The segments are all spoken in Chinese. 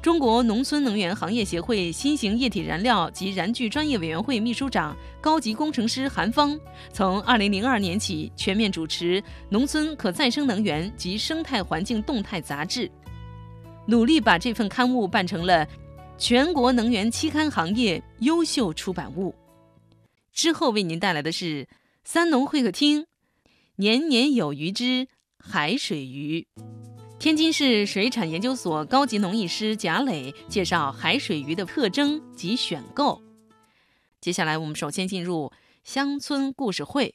中国农村能源行业协会新型液体燃料及燃具专业委员会秘书长、高级工程师韩芳，从2002年起全面主持《农村可再生能源及生态环境动态》杂志，努力把这份刊物办成了全国能源期刊行业优秀出版物。之后为您带来的是三农会客厅年年有余之海水鱼。天津市水产研究所高级农艺师贾磊介绍海水鱼的特征及选购。接下来我们首先进入乡村故事会，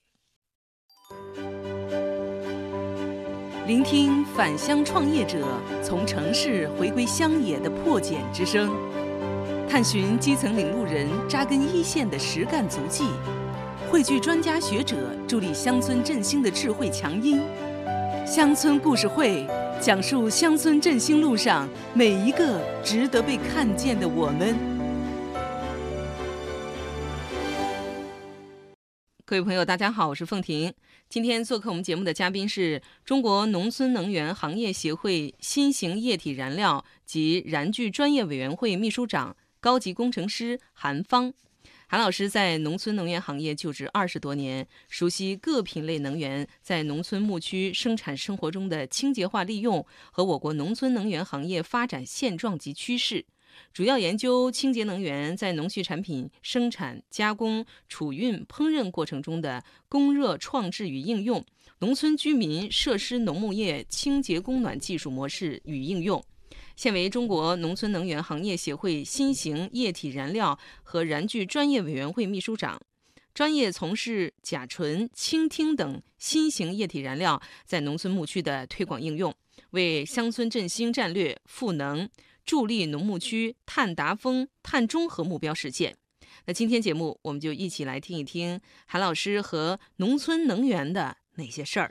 聆听返乡创业者从城市回归乡野的破茧之声，探寻基层领路人扎根一线的实干足迹，汇聚专家学者助力乡村振兴的智慧强音。乡村故事会讲述乡村振兴路上每一个值得被看见的我们。各位朋友大家好，我是凤婷。今天做客我们节目的嘉宾是中国农村能源行业协会新型液体燃料及燃具专业委员会秘书长、高级工程师韩芳。韩老师在农村能源行业就职20多年，熟悉各品类能源在农村牧区生产生活中的清洁化利用和我国农村能源行业发展现状及趋势，主要研究清洁能源在农畜产品生产、加工、储运、烹饪过程中的供热创制与应用，农村居民设施农牧业清洁供暖技术模式与应用。现为中国农村能源行业协会新型液体燃料和燃具专业委员会秘书长，专业从事甲醇、氢烃等新型液体燃料在农村牧区的推广应用，为乡村振兴战略赋能，助力农牧区碳达峰、碳中和目标实现。那今天节目我们就一起来听一听韩老师和农村能源的哪些事儿。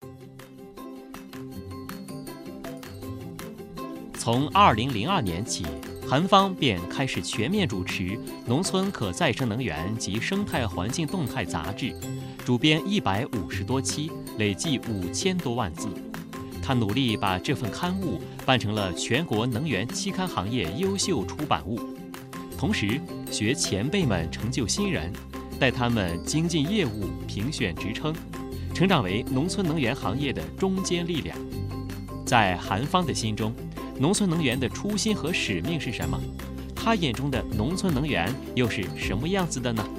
从2002年起，韩芳便开始全面主持《农村可再生能源及生态环境动态》杂志，主编150多期，累计5000多万字。他努力把这份刊物办成了全国能源期刊行业优秀出版物，同时学前辈们成就新人，带他们精进业务、评选职称，成长为农村能源行业的中坚力量。在韩芳的心中，农村能源的初心和使命是什么？他眼中的农村能源又是什么样子的呢？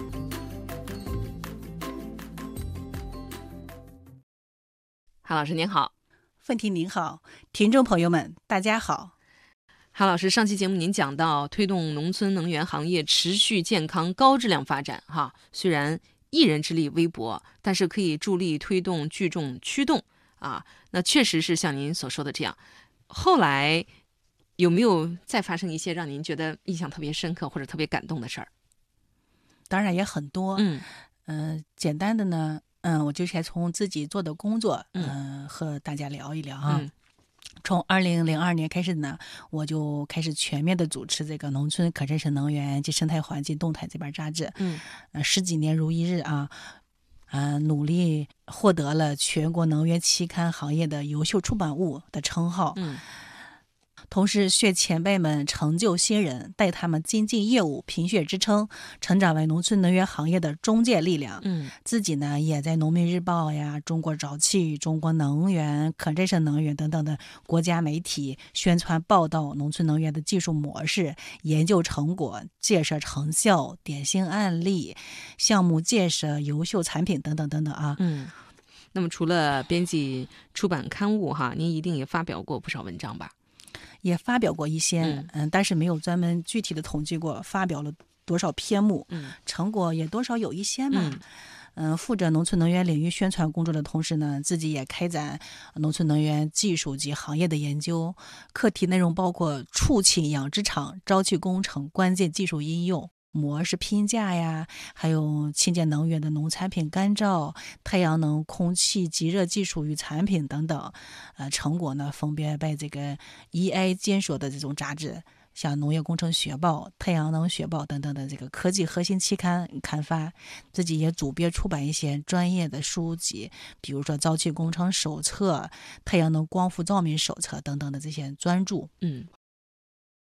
韩老师您好。 凤婷您好，听众朋友们大家好。 韩老师，上期节目您讲到推动农村能源行业持续健康高质量发展虽然一人之力微薄，但是可以助力推动聚众驱动那确实是像您所说的这样。后来有没有再发生一些让您觉得印象特别深刻或者特别感动的事儿？ 当然也很多。简单的呢，我就先从自己做的工作和大家聊一聊从2002年开始呢，我就开始全面的主持这个农村可再生能源及生态环境动态这本杂志，10几年如一日努力获得了全国能源期刊行业的优秀出版物的称号。同时学前辈们成就新人，带他们精进业务、评选职称，成长为农村能源行业的中坚力量。自己呢也在农民日报呀、中国沼气、中国能源、可再生能源等等的国家媒体宣传报道农村能源的技术模式、研究成果、介绍成效、典型案例、项目建设、优秀产品等等等等那么除了编辑出版刊物您一定也发表过不少文章吧？ 也发表过一些，但是没有专门具体的统计过发表了多少篇目，成果也多少有一些嘛。负责农村能源领域宣传工作的同时呢，自己也开展农村能源技术及行业的研究，课题内容包括畜禽养殖场、沼气工程关键技术应用、模式评价呀，还有清洁能源的农产品干燥、太阳能空气集热技术与产品等等。成果呢分别被这个 EI 监所的这种杂志，像农业工程学报、太阳能学报等等的这个科技核心期刊刊发。自己也主编出版一些专业的书籍，比如说沼气工程手册、太阳能光伏照明手册等等的这些专著。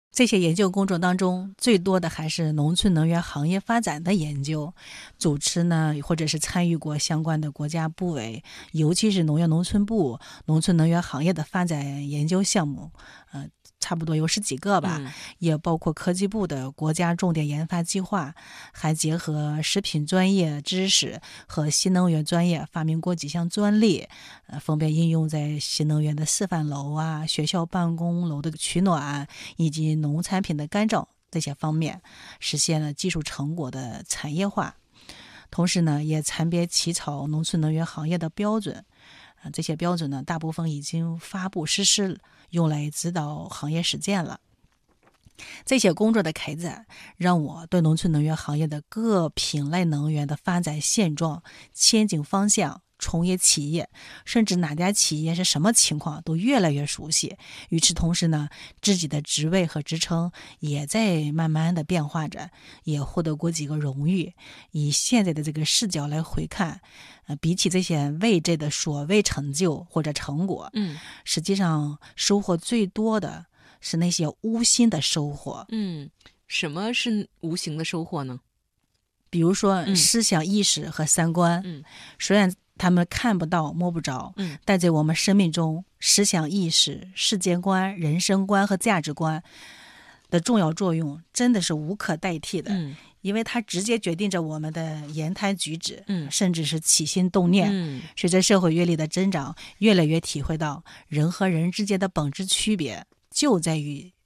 这些研究工作当中，最多的还是农村能源行业发展的研究。主持呢，或者是参与过相关的国家部委，尤其是农业农村部农村能源行业的发展研究项目，差不多有10几个吧，也包括科技部的国家重点研发计划，还结合食品专业知识和新能源专业，发明过几项专利，分别应用在新能源的示范楼啊、学校办公楼的取暖以及农产品的干燥这些方面，实现了技术成果的产业化。同时呢，也参编起草农村能源行业的标准，这些标准呢，大部分已经发布实施，用来指导行业实践了。这些工作的开展，让我对农村能源行业的各品类能源的发展现状、前景方向、从业企业，甚至哪家企业是什么情况，都越来越熟悉。与此同时呢，自己的职位和职称也在慢慢的变化着，也获得过几个荣誉。以现在的这个视角来回看，比起这些未知的所谓成就或者成果，实际上收获最多的是那些无心的收获。 什么是无形的收获呢？ 比如说思想意识和三观，虽然他们看不到摸不着，但在我们生命中，思想意识、世界观、人生观和价值观的重要作用真的是无可代替的，因为它直接决定着我们的言谈举止，甚至是起心动念。随着社会阅历的增长，越来越体会到人和人之间的本质区别就在于